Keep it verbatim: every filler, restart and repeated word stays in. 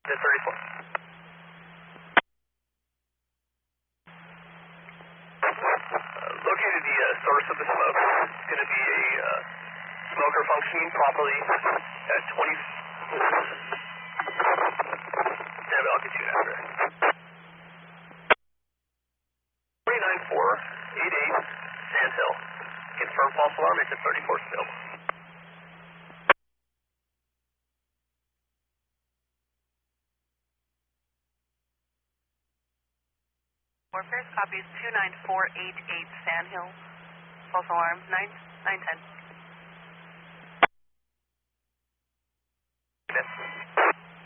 ten thirty-four. Uh, located the uh, source of the smoke. It's going to be a uh, smoker functioning properly at twenty. Yeah, I'll get you after. twenty-nine four eighty-eight Sand Hill. Confirm false alarm. It's at thirty-four still. Warfare's copies two nine four eight eight Sand Hill. False alarm nine nine ten.